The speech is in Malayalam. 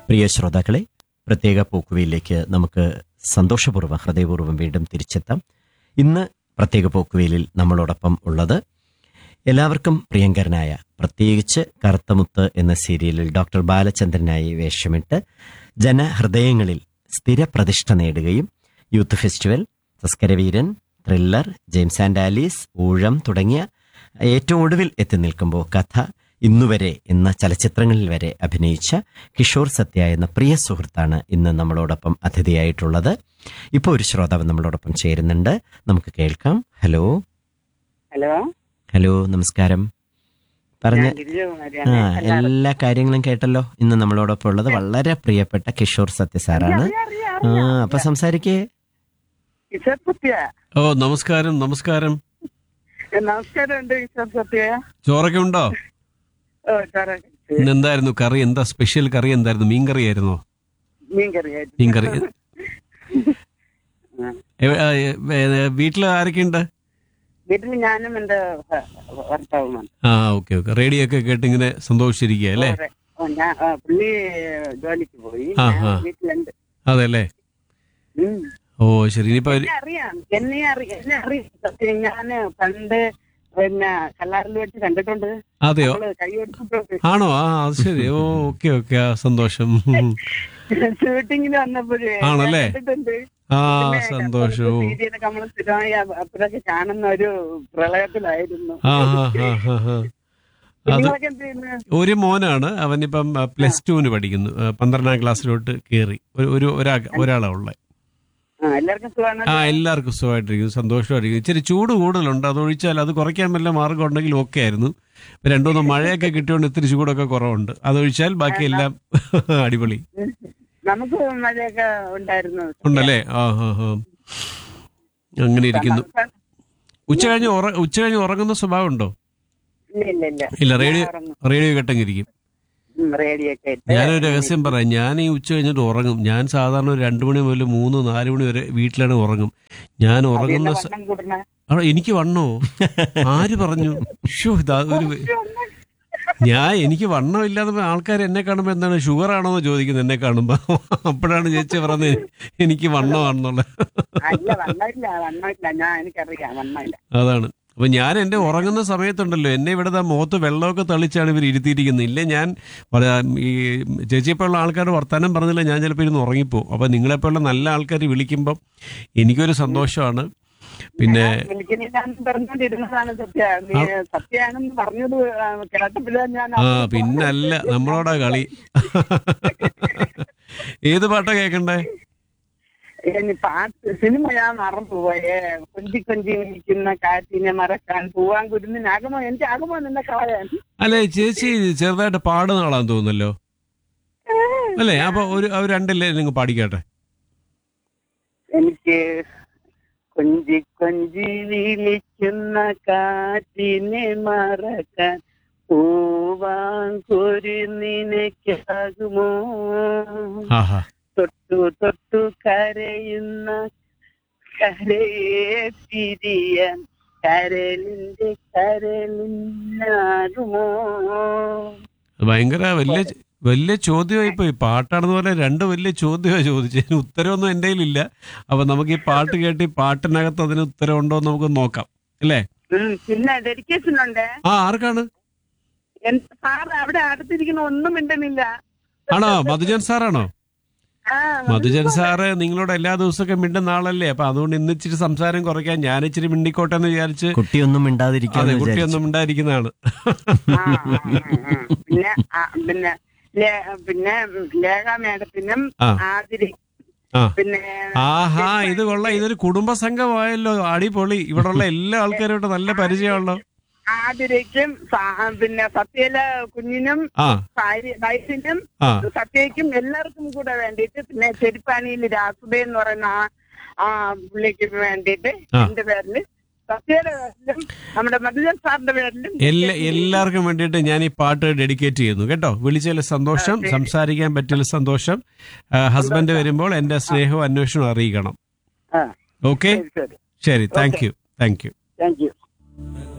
പ്രിയ ശ്രോതാക്കളെ, പ്രത്യേക പോക്കുവയിലേക്ക് നമുക്ക് സന്തോഷപൂർവ്വം ഹൃദയപൂർവ്വം വീണ്ടും തിരിച്ചെത്താം. ഇന്ന് പ്രത്യേക പോക്കുവയിലിൽ നമ്മളോടൊപ്പം ഉള്ളത് എല്ലാവർക്കും പ്രിയങ്കരനായ, പ്രത്യേകിച്ച് കറുത്തമുത്ത് എന്ന സീരിയലിൽ ഡോക്ടർ ബാലചന്ദ്രനായി വേഷമിട്ട് ജനഹൃദയങ്ങളിൽ സ്ഥിരപ്രതിഷ്ഠ നേടുകയും youth festival, തസ്കരവീരൻ, thriller, James and Alice, ഊഴം തുടങ്ങിയ ഏറ്റവും ഒടുവിൽ എത്തി നിൽക്കുമ്പോൾ കഥ ഇന്നുവരെ എന്ന ചലച്ചിത്രങ്ങളിൽ വരെ അഭിനയിച്ച കിഷോർ സത്യ എന്ന പ്രിയ സുഹൃത്താണ് ഇന്ന് നമ്മളോടൊപ്പം അതിഥിയായിട്ടുള്ളത്. ഇപ്പോൾ ഒരു ശ്രോതാവ് നമ്മളോടൊപ്പം ചേരുന്നുണ്ട്, നമുക്ക് കേൾക്കാം. ഹലോ ഹലോ ഹലോ നമസ്കാരം. പറഞ്ഞ എല്ലാ കാര്യങ്ങളും കേട്ടല്ലോ. ഇന്ന് നമ്മളോടൊപ്പം ഉള്ളത് വളരെ പ്രിയപ്പെട്ട കിഷോർ സത്യ സാറാണ്. അപ്പൊ സംസാരിക്കേ. ഓ, നമസ്കാരം. നമസ്കാരം. നമസ്കാരം. ചോറൊക്കെ ഉണ്ടോ? എന്തായിരുന്നു കറി? എന്താ സ്പെഷ്യൽ കറി? എന്തായിരുന്നു? മീൻകറി ആയിരുന്നോ? മീൻകറി. വീട്ടിൽ ആരൊക്കെയുണ്ട്? വീട്ടിൽ ഞാനും എന്റെ ഭർത്താവുമാണ്. ഓക്കെ. റേഡിയോ ഒക്കെ കേട്ട് ഇങ്ങനെ സന്തോഷിച്ചിരിക്കുക അല്ലേ? പുള്ളി ജോലിക്ക് പോയി, വീട്ടിലുണ്ട്. അതെ അല്ലേ? ഓ ശരി. ഇനിയിപ്പോ എന്നെ അറിയാം. ഞാന് പണ്ട് പിന്നെ കല്ലാറിൽ വെച്ച് കണ്ടിട്ടുണ്ട്. അതെയോ? കൈ കൊടുത്തിട്ടുണ്ട്. ആണോ? അത് ശരി. ഓ ഓക്കെ ഓക്കെ. സന്തോഷം. ഷൂട്ടിങ്ങിന് വന്നപ്പോഴേ ആണല്ലേ? കണ്ടിട്ടുണ്ട്. സന്തോഷം. നമ്മള് സ്ഥിരമായി അപ്പോഴൊക്കെ കാണുന്ന ഒരു പ്രളയത്തിലായിരുന്നു. ഒരു മോനാണ്, അവനിപ്പം +2 പഠിക്കുന്നു. 12ാം ക്ലാസ്സിലോട്ട് കയറി. ഒരാളാ ഉള്ളത്. എല്ലാവർക്കും സുഖമായിട്ടിരിക്കുന്നു, സന്തോഷമായിട്ടിരിക്കുന്നു. ഇച്ചിരി ചൂട് കൂടുതലുണ്ട്, അതൊഴിച്ചാൽ അത് കുറയ്ക്കാൻ വല്ല മാർഗം ഉണ്ടെങ്കിൽ ഓക്കെ ആയിരുന്നു. 2-3 മഴയൊക്കെ കിട്ടിയോണ്ട് ഇത്തിരി ചൂടൊക്കെ കുറവുണ്ട്. അതൊഴിച്ചാൽ ബാക്കിയെല്ലാം അടിപൊളി. നമുക്ക് മഴയൊക്കെ ഉണ്ടായിരുന്നു. ഉണ്ടല്ലേ? അങ്ങനെ ഇരിക്കുന്നു. ഉച്ച കഴിഞ്ഞ് ഉറങ്ങുന്ന സ്വഭാവം ഉണ്ടോ? ഇല്ല. റേഡിയോ കേട്ടെങ്കിരിക്കും. ഞാനൊരു രഹസ്യം പറയാം. ഞാൻ ഈ ഉച്ച കഴിഞ്ഞിട്ട് ഉറങ്ങും. ഞാൻ സാധാരണ ഒരു 2 മണി മുതൽ 3-4 മണി വരെ വീട്ടിലാണ് ഉറങ്ങും. ഞാൻ ഉറങ്ങുന്ന എനിക്ക് വണ്ണോ? ആര് പറഞ്ഞു? എനിക്ക് വണ്ണമില്ലാതെ ആൾക്കാർ എന്നെ കാണുമ്പോ എന്താണ് ഷുഗർ ആണോ എന്ന് ചോദിക്കുന്നത് എന്നെ കാണുമ്പോ. അപ്പോഴാണ് ചേച്ചി പറഞ്ഞത് എനിക്ക് വണ്ണമാണെന്നുള്ള. അതാണ്. അപ്പൊ ഞാൻ എന്റെ ഉറങ്ങുന്ന സമയത്തുണ്ടല്ലോ, എന്നെ ഇവിടെ മുഖത്ത് വെള്ളമൊക്കെ തളിച്ചാണ് ഇവർ ഇരുത്തിയിരിക്കുന്നത്. ഇല്ലേ ഞാൻ ഈ ചേച്ചിയെപ്പോലുള്ള ആൾക്കാർ വർത്താനം പറഞ്ഞില്ല, ഞാൻ ചിലപ്പോൾ ഇരുന്ന് ഉറങ്ങിപ്പോവും. അപ്പൊ നിങ്ങളെപ്പോലുള്ള നല്ല ആൾക്കാർ വിളിക്കുമ്പോൾ എനിക്കൊരു സന്തോഷമാണ്. പിന്നെ പിന്നല്ല, നമ്മളോടാ കളി. ഏത് പാട്ടാ കേക്കണ്ടേ? പാട്ട് സിനിമ ഞാൻ മറന്നുപോയേ. കൊഞ്ചി കൊഞ്ചി നിൽക്കുന്ന കാറ്റിനെ മറക്കാൻ പോവാൻ കുരുന്നിനാകുമോ എനിക്ക് ആകുമോ നിന്നെ കളയാൻ. അല്ലെ ചേച്ചി ചെറുതായിട്ട് പാടുന്ന ആളാന്ന് തോന്നുന്നല്ലോ അല്ലേ? അപ്പൊ ഒരു 2 നിങ്ങൾ പാടിക്കാട്ടെ. എനിക്ക് കൊഞ്ചി കൊഞ്ചി വിളിക്കുന്ന കാറ്റിനെ മറക്കാൻ പോവാൻ കുരുന്നിനയ്ക്കാകുമോ, തൊട്ടു തൊട്ടു കരയുന്ന കരയെ പിരിയാൻ കരലിന്റെ കരലിനാകുമോ. ഭയങ്കര വലിയ ചോദ്യമായി പോയി. പാട്ടാണെന്ന് പറഞ്ഞാൽ 2 വലിയ ചോദ്യമാണ് ചോദിച്ചത്. ഉത്തരവൊന്നും എൻ്റെ കയ്യിലില്ല. അപ്പൊ നമുക്ക് ഈ പാട്ട് കേട്ട് ഈ പാട്ടിനകത്ത് അതിന് ഉത്തരം ഉണ്ടോ എന്ന് നമുക്ക് നോക്കാം അല്ലേ? പിന്നെ ഡെഡിക്കേഷൻ ഉണ്ട്. ആർക്കാണ്? സാർ അവിടെ അടുത്തിരിക്കുന്ന ഒന്നും മിണ്ടുന്നില്ല. ആണോ? മധുജൻ സാറാണോ? മധുജൻ സാറ് നിങ്ങളോട് എല്ലാ ദിവസമൊക്കെ മിണ്ടുന്ന ആളല്ലേ? അപ്പൊ അതുകൊണ്ട് ഇന്ന് ഇച്ചിരി സംസാരം കുറയ്ക്കാൻ ഞാൻ ഇച്ചിരി മിണ്ടിക്കോട്ടെ എന്ന് വിചാരിച്ച്. കുട്ടിയൊന്നും മിണ്ടാതിരിക്കുന്നതാണ്. പിന്നെ ലേഖ മേഡത്തിനും പിന്നെ ഇത് കൊള്ളാം. ഇതൊരു കുടുംബ സംഘമായല്ലോ. അടിപൊളി. ഇവിടെയുള്ള എല്ലാ ആൾക്കാരോട്ട് നല്ല പരിചയമുള്ളൂ. ആതിരയ്ക്കും പിന്നെ സത്യയില കുഞ്ഞിനും വയസ്സിനും സത്യയ്ക്കും എല്ലാവർക്കും കൂടെ വേണ്ടിയിട്ട്, പിന്നെ ചെരുപ്പാനിയിൽ രാസുബ എന്ന് പറയുന്ന ആ പുള്ളിക്ക് വേണ്ടിയിട്ട് എന്റെ പേരില്, സത്യയുടെ പേരിലും നമ്മുടെ മധുജൻ സാറിന്റെ പേരിലും എല്ലാവർക്കും വേണ്ടിയിട്ട് ഞാൻ ഈ പാട്ട് ഡെഡിക്കേറ്റ് ചെയ്യുന്നു കേട്ടോ. വിളിച്ചതിൽ സന്തോഷം, സംസാരിക്കാൻ പറ്റിയ സന്തോഷം. ഹസ്ബൻഡ് വരുമ്പോൾ എന്റെ സ്നേഹവും അന്വേഷണവും അറിയിക്കണം. ഓക്കെ, ശരി. Thank you.